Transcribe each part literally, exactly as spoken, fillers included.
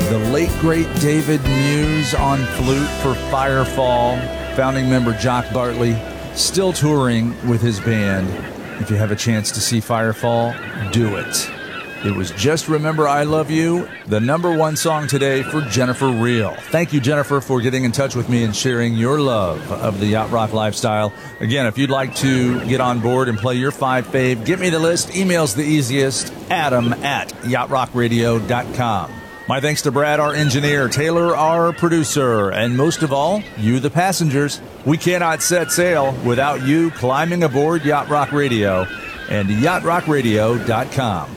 The late, great David Muse on flute for Firefall. Founding member Jock Bartley still touring with his band. If you have a chance to see Firefall, do it. It was Just Remember I Love You, the number one song today for Jennifer Reel. Thank you, Jennifer, for getting in touch with me and sharing your love of the Yacht Rock lifestyle. Again, if you'd like to get on board and play your five fave, get me the list. Email's the easiest, adam at yacht rock radio dot com. My thanks to Brad, our engineer, Taylor, our producer, and most of all, you, the passengers. We cannot set sail without you climbing aboard Yacht Rock Radio and yacht rock radio dot com.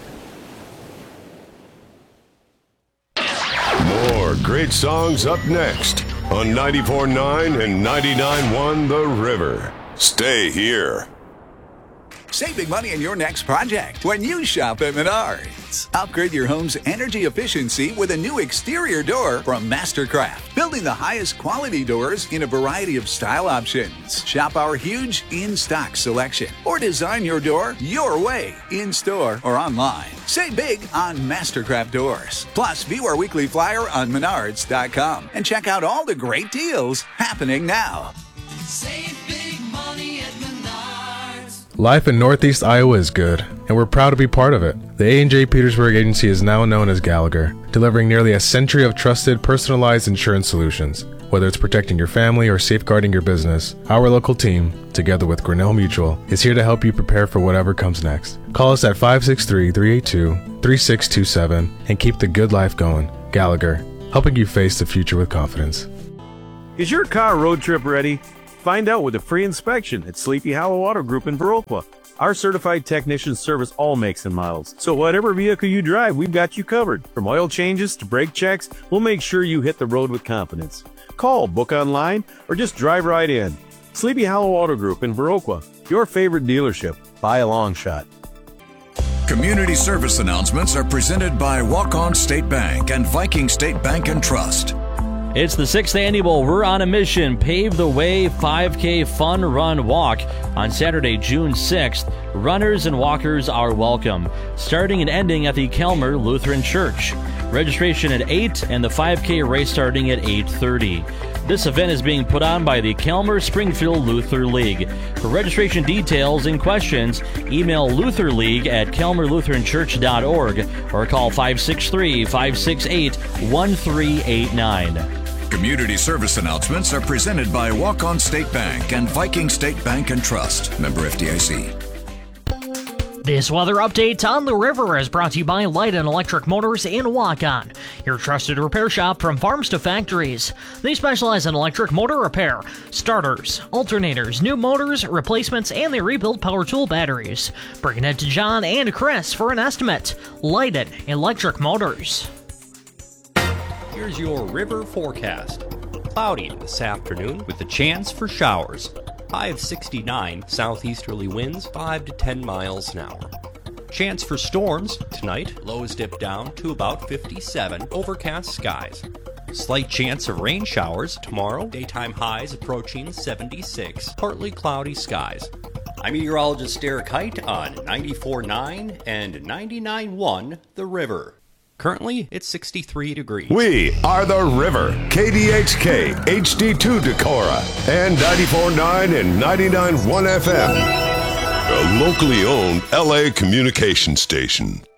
More great songs up next on ninety-four point nine and ninety-nine point one The River. Stay here. Save big money in your next project when you shop at Menards. Upgrade your home's energy efficiency with a new exterior door from Mastercraft, building the highest quality doors in a variety of style options. Shop our huge in-stock selection or design your door your way, in-store or online. Save big on Mastercraft doors. Plus, view our weekly flyer on menards dot com and check out all the great deals happening now. Save big money at Menards. Life in Northeast Iowa is good, and we're proud to be part of it. The A and J Petersburg Agency is now known as Gallagher, delivering nearly a century of trusted, personalized insurance solutions. Whether it's protecting your family or safeguarding your business, our local team, together with Grinnell Mutual, is here to help you prepare for whatever comes next. Call us at five six three, three eight two, three six two seven and keep the good life going. Gallagher, helping you face the future with confidence. Is your car road trip ready? Find out with a free inspection at Sleepy Hollow Auto Group in Viroqua. Our certified technicians service all makes and models, so whatever vehicle you drive, we've got you covered. From oil changes to brake checks, we'll make sure you hit the road with confidence. Call, book online, or just drive right in. Sleepy Hollow Auto Group in Viroqua, your favorite dealership by a long shot. Community service announcements are presented by Walk-On State Bank and Viking State Bank and Trust. It's the sixth annual We're on a Mission Pave the Way five K Fun Run Walk on Saturday, June sixth. Runners and walkers are welcome, starting and ending at the Kelmer Lutheran Church. Registration at eight and the five K race starting at eight thirty. This event is being put on by the Kelmer Springfield Luther League. For registration details and questions, email lutherleague at kelmer lutheran church dot org or call five six three, five six eight, one three eight nine. Community service announcements are presented by Walk-On State Bank and Viking State Bank and Trust. Member F D I C. This weather update on the river is brought to you by Light and Electric Motors in Walk-On, your trusted repair shop from farms to factories. They specialize in electric motor repair, starters, alternators, new motors, replacements, and they rebuild power tool batteries. Bring it in to John and Chris for an estimate. Light and Electric Motors. Here's your river forecast. Cloudy this afternoon with a chance for showers. High of sixty-nine, southeasterly winds five to ten miles an hour. Chance for storms tonight, lows dip down to about fifty-seven, overcast skies. Slight chance of rain showers tomorrow, daytime highs approaching seventy-six, partly cloudy skies. I'm meteorologist Derek Height on ninety-four point nine and ninety-nine point one The River. Currently, it's sixty-three degrees. We are The River, K D H K, H D two Decorah, and ninety-four point nine and ninety-nine point one F M. A locally owned L A communication station.